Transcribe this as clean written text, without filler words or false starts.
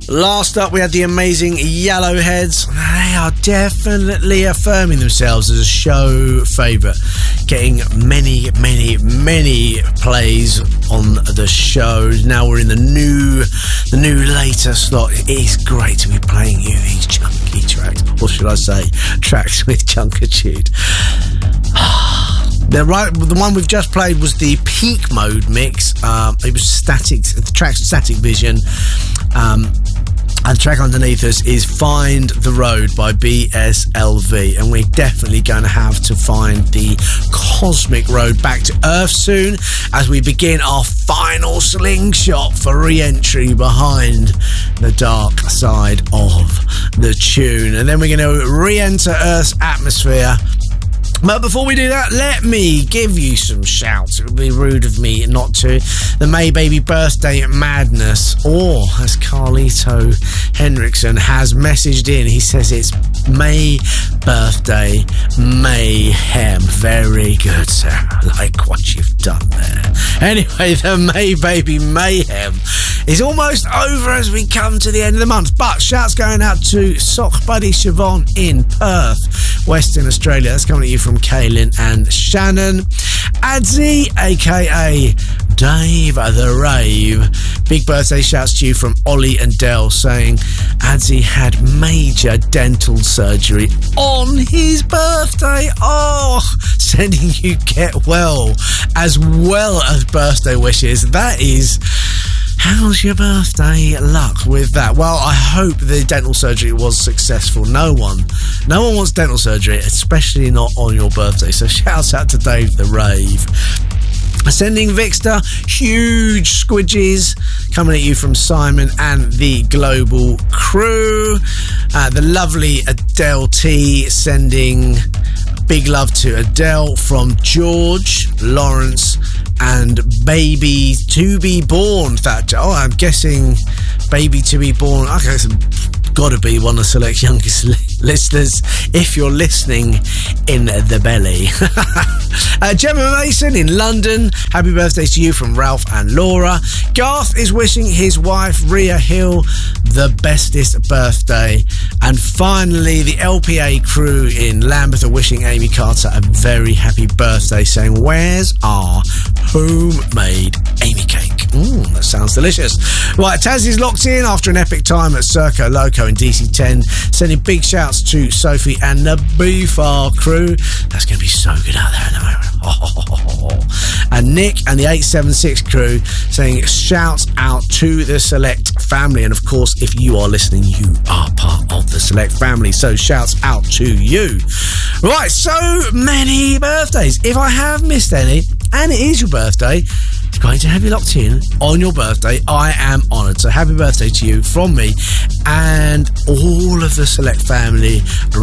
Last up, we had the amazing Yellowheads. They are definitely affirming themselves as a show favourite, getting many plays on the show. Now we're in the new later slot. It is great to be playing you these chunky tracks, or should I say, tracks with chunkitude. The one we've just played was the Peak Mode mix. It was static. The track's Static Vision. And the track underneath us is Find the Road by BSLV, and we're definitely going to have to find the cosmic road back to Earth soon as we begin our final slingshot for re-entry behind the dark side of the tune. And then we're going to re-enter Earth's atmosphere. But before we do that, let me give you some shouts. It would be rude of me not to. The May Baby Birthday Madness, or as Carlito Henriksen has messaged in, he says it's May Birthday Mayhem. Very good, sir. I like what you've done there. Anyway, the May Baby Mayhem is almost over as we come to the end of the month. But shouts going out to Sock Buddy Siobhan in Perth, Western Australia. That's coming at you from Kaylin and Shannon. Adzi, aka Dave the Rave. Big birthday shouts to you from Ollie and Dell, saying Adzi had major dental surgery on his birthday. Oh, sending you get well as birthday wishes. That is... How's your birthday luck with that? Well, I hope the dental surgery was successful. No one wants dental surgery, especially not on your birthday. So shouts out to Dave the Rave. Sending Vixter huge squidges coming at you from Simon and the global crew. The lovely Adele T sending big love to Adele from George, Lawrence, and Baby to be born. That, oh, I'm guessing Baby to be born. Okay, it's got to be one of Select's youngest listeners if you're listening in the belly. Gemma Mason in London, happy birthday to you from Ralph and Laura. Garth is wishing his wife Rhea Hill the bestest birthday. And finally, the LPA crew in Lambeth are wishing Amy Carter a very happy birthday, saying, where's our homemade Amy cake? That sounds delicious. Right, Taz is locked in after an epic time at Circo Loco in DC10, sending big shouts to Sophie and the Bufar crew. That's going to be so good out there in the moment. And Nick and the 876 crew saying shouts out to the Select family. And of course, if you are listening, you are part of the Select family, so shouts out to you. Right, so many birthdays. If I have missed any, and it is your birthday, it's great to have you locked in on your birthday. I am honoured. So happy birthday to you from me and all of the Select family